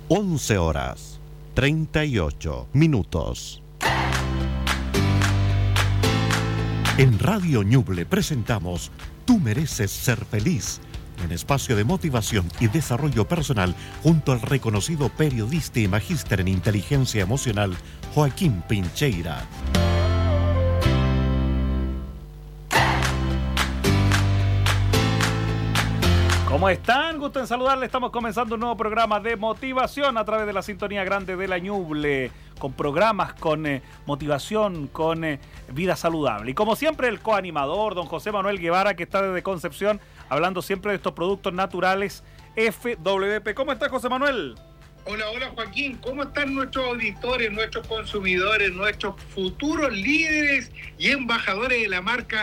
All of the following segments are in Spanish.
11:38. En Radio Ñuble presentamos Tú mereces ser feliz, un espacio de motivación y desarrollo personal junto al reconocido periodista y magíster en inteligencia emocional Joaquín Pincheira. ¿Cómo están? Gusto en saludarles. Estamos comenzando un nuevo programa de motivación a través de la sintonía grande de la Ñuble, con programas, con motivación, con vida saludable. Y como siempre, el coanimador, don José Manuel Guevara, que está desde Concepción, hablando siempre de estos productos naturales FWP. ¿Cómo está, José Manuel? Hola Joaquín, ¿cómo están nuestros auditores, nuestros consumidores, nuestros futuros líderes y embajadores de la marca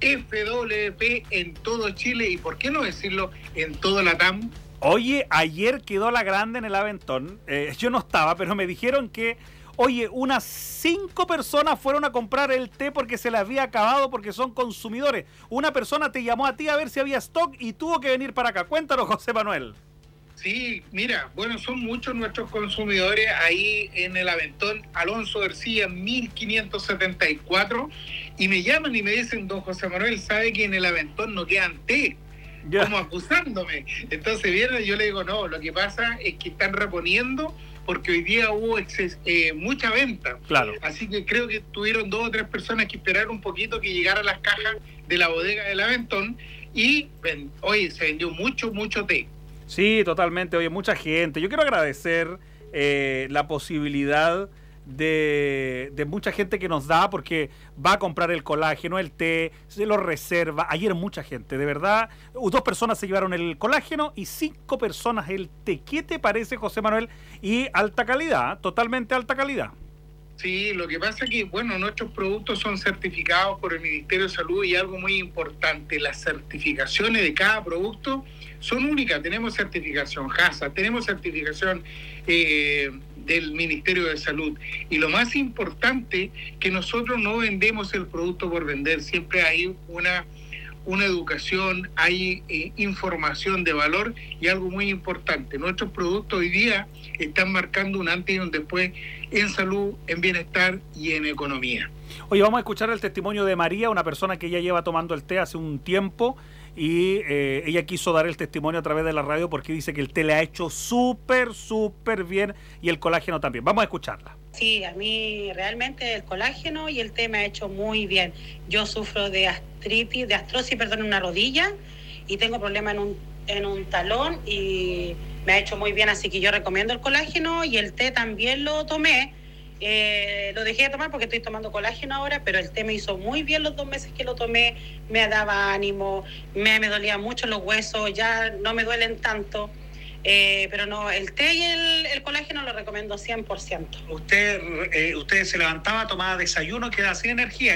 FWP en todo Chile y, por qué no decirlo, en todo Latam? Oye, ayer quedó la grande en el Aventón. Yo no estaba, pero me dijeron que, oye, unas 5 personas fueron a comprar el té porque se les había acabado, porque son consumidores. Una persona te llamó a ti a ver si había stock y tuvo que venir para acá. Cuéntanos, José Manuel. Sí, mira, bueno, son muchos nuestros consumidores ahí en el Aventón Alonso García 1574 y me llaman y me dicen, don José Manuel, ¿sabe que en el Aventón no quedan té? Yeah. Como acusándome. Entonces vienen y yo le digo, no, lo que pasa es que están reponiendo porque hoy día hubo mucha venta. Claro. Así que creo que tuvieron 2 o 3 personas que esperar un poquito que llegaran las cajas de la bodega del Aventón y hoy se vendió mucho té. Sí, totalmente. Oye, mucha gente. Yo quiero agradecer la posibilidad de mucha gente que nos da, porque va a comprar el colágeno, el té, se lo reserva. Ayer mucha gente, de verdad. 2 personas se llevaron el colágeno y 5 personas el té. ¿Qué te parece, José Manuel? Y alta calidad, totalmente alta calidad. Sí, lo que pasa es que, bueno, nuestros productos son certificados por el Ministerio de Salud y algo muy importante, las certificaciones de cada producto son únicas. Tenemos certificación HACCP, tenemos certificación del Ministerio de Salud. Y lo más importante, que nosotros no vendemos el producto por vender, siempre hay una educación, hay información de valor y algo muy importante. Nuestros productos hoy día están marcando un antes y un después en salud, en bienestar y en economía. Oye, vamos a escuchar el testimonio de María, una persona que ya lleva tomando el té hace un tiempo y ella quiso dar el testimonio a través de la radio porque dice que el té le ha hecho súper bien y el colágeno también. Vamos a escucharla. Sí, a mí realmente el colágeno y el té me ha hecho muy bien. Yo sufro de artrosis en una rodilla y tengo problemas en un talón y me ha hecho muy bien, así que yo recomiendo el colágeno y el té también lo tomé. Lo dejé de tomar porque estoy tomando colágeno ahora, pero el té me hizo muy bien los 2 meses que lo tomé, me daba ánimo, me dolían mucho los huesos, ya no me duelen tanto. Pero no, el té y el colágeno lo recomiendo 100%. Usted se levantaba, tomaba desayuno, quedaba sin energía.